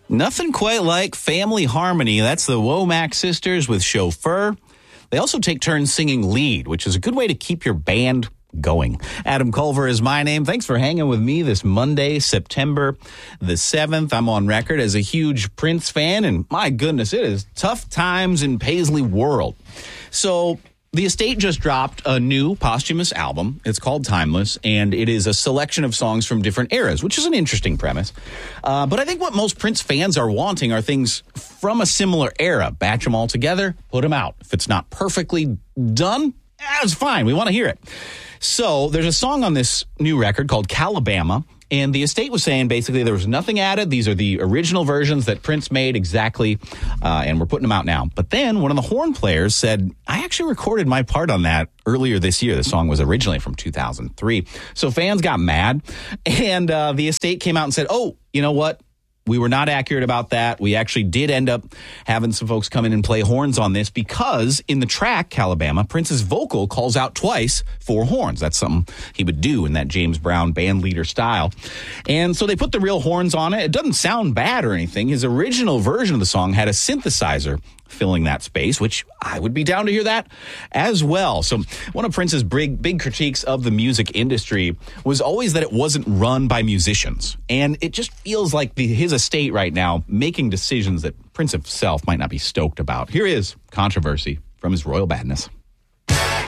Nothing quite like family harmony. That's the Womack sisters with Chauffeur. They also take turns singing lead, which is a good way to keep your band going. Adam Culver is my name. Thanks for hanging with me this Monday, September the 7th. I'm on record as a huge Prince fan, and my goodness, it is tough times in Paisley world. So the estate just dropped a new posthumous album. It's called Timeless, and it is a selection of songs from different eras, which is an interesting premise. But I think what most Prince fans are wanting are things from a similar era. Batch them all together, put them out. If it's not perfectly done, it's fine. We want to hear it. So there's a song on this new record called Calabama, and the estate was saying basically there was nothing added. These are the original versions that Prince made exactly, and we're putting them out now. But then one of the horn players said, I actually recorded my part on that earlier this year. The song was originally from 2003. So fans got mad, and the estate came out and said, oh, you know what? We were not accurate about that. We actually did end up having some folks come in and play horns on this because in the track, Calabama, Prince's vocal calls out twice for horns. That's something he would do in that James Brown band leader style. And so they put the real horns on it. It doesn't sound bad or anything. His original version of the song had a synthesizer filling that space, which I would be down to hear that as well. So one of Prince's big critiques of the music industry was always that it wasn't run by musicians. And it just feels like his estate right now making decisions that Prince himself might not be stoked about. Here is Controversy from his Royal Badness.